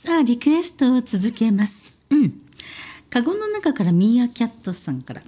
さあリクエストを続けます。カゴの中からミーアキャットさんから、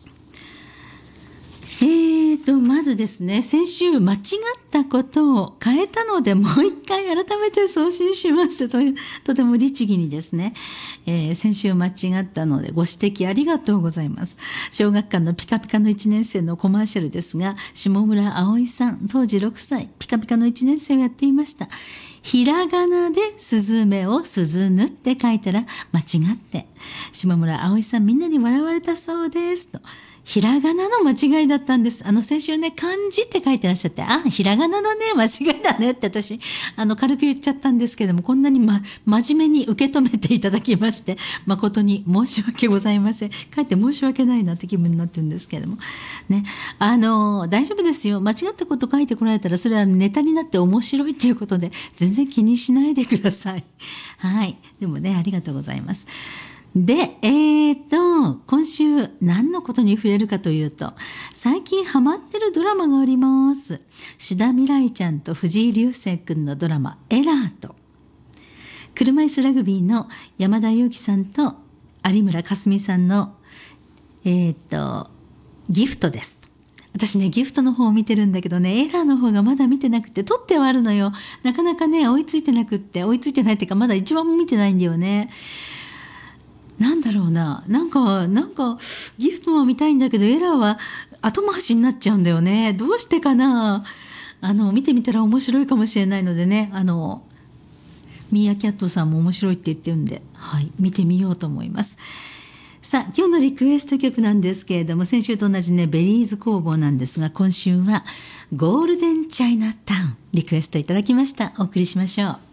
まずですね、先週間違ったことを変えたので、もう一回改めて送信しましたという、とても律儀にですね、先週間違ったのでご指摘ありがとうございます。小学館のピカピカの1年生のコマーシャルですが、下村葵さん、当時6歳、ピカピカの1年生をやっていました。ひらがなでスズメを鈴ぬって書いたら間違って、下村葵さんみんなに笑われたそうですと。ひらがなの間違いだったんです。先週ね、漢字って書いてらっしゃって、ひらがなだね、間違いだねって私、軽く言っちゃったんですけども、こんなに真面目に受け止めていただきまして、誠に申し訳ございません。かえって申し訳ないなって気分になってるんですけれども。ね。大丈夫ですよ。間違ったこと書いてこられたら、それはネタになって面白いっていうことで、全然気にしないでください。はい。でもね、ありがとうございます。で、今週何のことに触れるかというと、最近ハマってるドラマがあります。志田未来ちゃんと藤井流星くんのドラマ、エラーと、車椅子ラグビーの山田裕貴さんと有村架純さんの、ギフトです。私ね、ギフトの方を見てるんだけどね、エラーの方がまだ見てなくて、撮ってはあるのよ。なかなかね、追いついてないっていうか、まだ一番も見てないんだよね。なんだろうな。なんか、ギフトは見たいんだけど、エラーは後回しになっちゃうんだよね。どうしてかな。見てみたら面白いかもしれないのでね、ミーアキャットさんも面白いって言ってるんで、はい、見てみようと思います。さあ、今日のリクエスト曲なんですけれども、先週と同じね、ベリーズ工房なんですが、今週はゴールデンチャイナタウン、リクエストいただきました。お送りしましょう。